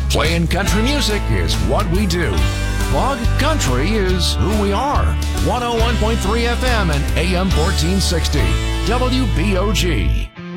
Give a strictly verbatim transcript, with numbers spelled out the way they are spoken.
Playing country music is what we do. Bog Country is who we are. one oh one point three F M and A M fourteen sixty. W B O G.